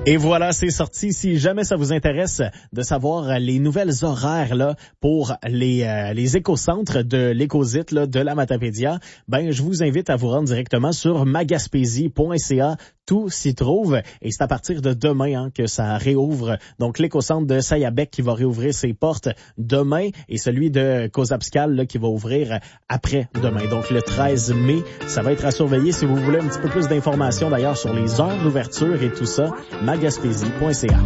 Et voilà, c'est sorti. Si jamais ça vous intéresse de savoir les nouvelles horaires là pour les écocentres de l'Écosite là, de la Matapédia, ben je vous invite à vous rendre directement sur magaspésie.ca. Tout s'y trouve et c'est à partir de demain que ça réouvre. Donc l'écocentre de Sayabec qui va réouvrir ses portes demain et celui de Cozapscal là, qui va ouvrir après demain. Donc le 13 mai, ça va être à surveiller si vous voulez un petit peu plus d'informations d'ailleurs sur les heures d'ouverture et tout ça. magaspésie.ca.